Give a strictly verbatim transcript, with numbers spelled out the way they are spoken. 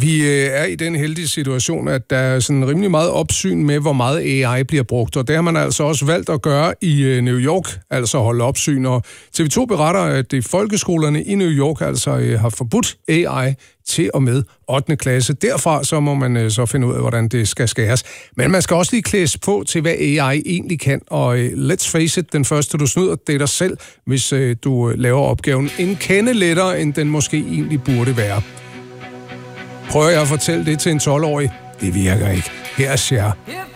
Vi øh, er i den heldige situation, at der er sådan rimelig meget opsyn med, hvor meget A I bliver brugt, og det har man altså også valgt at gøre i øh, New York, altså holde opsyn. Og T V to beretter, at de folkeskolerne i New York altså øh, har forbudt A I til og med ottende klasse. Derfra så må man øh, så finde ud af, hvordan det skal skæres. Men man skal også lige klædes på til, hvad A I egentlig kan. Og øh, let's face it, den første du snyder, det er dig selv, hvis øh, du laver opgaven en kende lettere, end den måske egentlig burde være. Prøver jeg at fortælle det til en tolv-årig? Det virker ikke. Her er Cher.